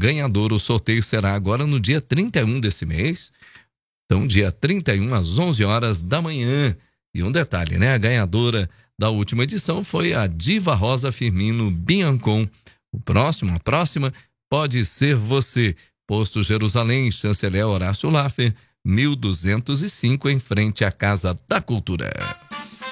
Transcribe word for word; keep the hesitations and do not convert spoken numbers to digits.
ganhador. O sorteio será agora no dia trinta e um desse mês. Então, dia trinta e um, às onze horas da manhã. E um detalhe, né? A ganhadora da última edição foi a Diva Rosa Firmino Biancon. O próximo, a próxima, pode ser você. Posto Jerusalém, Chanceler Horácio Laffer, mil duzentos e cinco, em frente à Casa da Cultura.